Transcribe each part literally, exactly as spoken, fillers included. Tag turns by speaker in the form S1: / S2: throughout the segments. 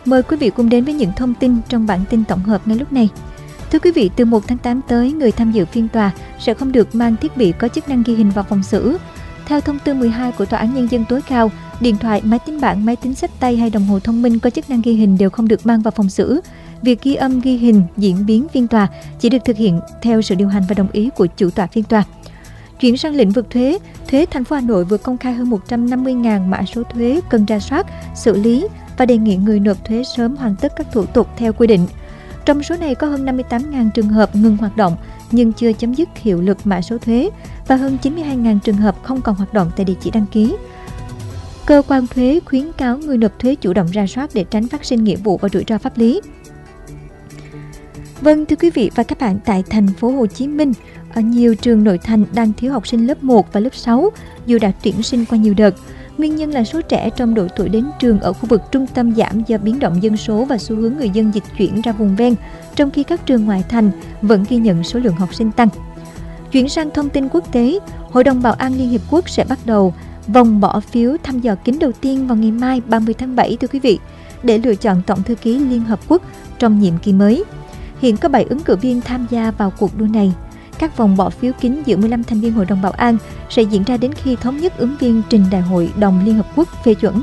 S1: Mời quý vị cùng đến với những thông tin trong bản tin tổng hợp ngay lúc này. Thưa quý vị, từ một tháng tám tới, người tham dự phiên tòa sẽ không được mang thiết bị có chức năng ghi hình vào phòng xử. Theo thông tư mười hai của Tòa án Nhân dân tối cao, điện thoại, máy tính bảng, máy tính xách tay hay đồng hồ thông minh có chức năng ghi hình đều không được mang vào phòng xử. Việc ghi âm, ghi hình, diễn biến phiên tòa chỉ được thực hiện theo sự điều hành và đồng ý của chủ tọa phiên tòa. Chuyển sang lĩnh vực thuế, thuế thành phố Hà Nội vừa công khai hơn một trăm năm mươi nghìn mã số thuế cần rà soát, xử lý và đề nghị người nộp thuế sớm hoàn tất các thủ tục theo quy định. Trong số này có hơn năm mươi tám nghìn trường hợp ngừng hoạt động nhưng chưa chấm dứt hiệu lực mã số thuế và hơn chín mươi hai nghìn trường hợp không còn hoạt động tại địa chỉ đăng ký. Cơ quan thuế khuyến cáo người nộp thuế chủ động rà soát để tránh phát sinh nghĩa vụ và rủi ro pháp lý. Vâng, thưa quý vị và các bạn, tại thành phố Hồ Chí Minh, ở nhiều trường nội thành đang thiếu học sinh lớp một và lớp sáu dù đã tuyển sinh qua nhiều đợt. Nguyên nhân là số trẻ trong độ tuổi đến trường ở khu vực trung tâm giảm do biến động dân số và xu hướng người dân dịch chuyển ra vùng ven, trong khi các trường ngoại thành vẫn ghi nhận số lượng học sinh tăng. Chuyển sang thông tin quốc tế, Hội đồng Bảo an Liên Hiệp Quốc sẽ bắt đầu vòng bỏ phiếu thăm dò kín đầu tiên vào ngày mai ba mươi tháng bảy, thưa quý vị, để lựa chọn Tổng thư ký Liên Hợp Quốc trong nhiệm kỳ mới. Hiện có bảy ứng cử viên tham gia vào cuộc đua này. Các vòng bỏ phiếu kín giữa mười lăm thành viên Hội đồng Bảo an sẽ diễn ra đến khi thống nhất ứng viên trình Đại hội đồng Liên Hợp Quốc phê chuẩn.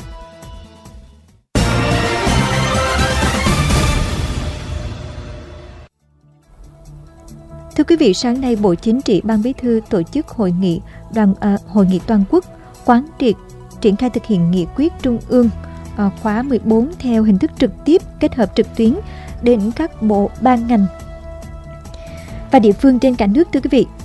S1: Thưa quý vị, sáng nay Bộ Chính trị, Ban Bí thư tổ chức hội nghị đoàn à, hội nghị toàn quốc quán triệt triển khai thực hiện nghị quyết Trung ương à, khóa mười bốn theo hình thức trực tiếp kết hợp trực tuyến đến các bộ ban ngành và địa phương trên cả nước. Thưa quý vị,